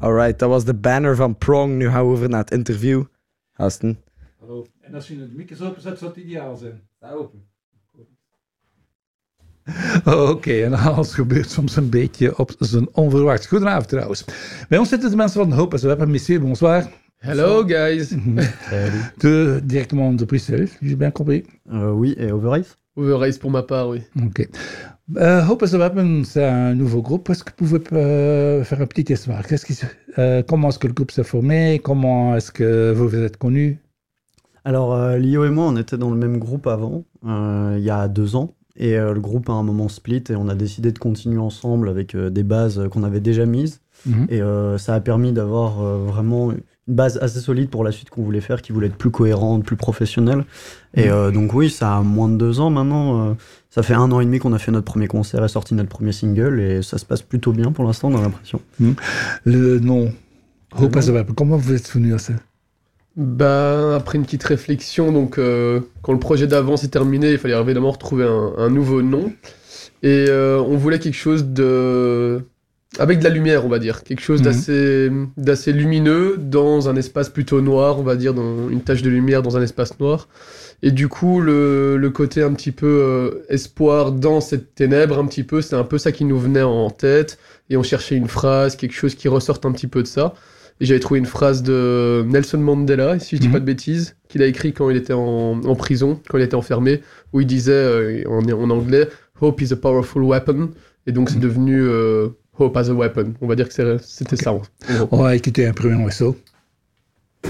Alright, dat was de banner van Prong. Nu gaan we over naar het interview. Gasten. Hallo. En als je het microfoon openzet, zou het ideaal zijn. Sta open. Oké, en alles gebeurt soms een beetje op zijn onverwacht. Goedenavond trouwens. Bij ons zitten de mensen van Hope as a Weapon. Monsieur, bonsoir. Hello guys. Directement de Bruxelles, si j'ai bien compris. Oui, et Overrace. Overrace pour ma part, oui. Ok. Hope as a Weapon, c'est un nouveau groupe. Est-ce que vous pouvez faire une petite histoire? Comment est-ce que le groupe s'est formé? Comment est-ce que vous vous êtes connus? Alors, Lio et moi, on était dans le même groupe avant, il y a 2 ans. Et le groupe a un moment split et on a décidé de continuer ensemble avec des bases qu'on avait déjà mises. Et ça a permis d'avoir vraiment une base assez solide pour la suite qu'on voulait faire, qui voulait être plus cohérente, plus professionnelle. Et donc oui, ça a moins de 2 ans maintenant. Ça fait 1 an et demi qu'on a fait notre premier concert et sorti notre premier single. Et ça se passe plutôt bien pour l'instant, on a l'impression. Le nom, Hope as a Weapon, comment vous êtes venu à ça? Bah, après une petite réflexion, donc quand le projet d'avant s'est terminé, il fallait évidemment retrouver un nouveau nom. Et on voulait quelque chose avec de la lumière, on va dire. Quelque chose d'assez lumineux dans un espace plutôt noir, on va dire, dans une tache de lumière dans un espace noir. Et du coup, le côté un petit peu espoir dans cette ténèbre, un petit peu, c'est un peu ça qui nous venait en tête. Et on cherchait une phrase, quelque chose qui ressorte un petit peu de ça. Et j'avais trouvé une phrase de Nelson Mandela, si je dis pas de bêtises, qu'il a écrit quand il était en prison, quand il était enfermé, où il disait en anglais « Hope is a powerful weapon ». Et donc c'est devenu « Hope as a weapon ». On va dire que c'était ça. On va écouter un premier morceau.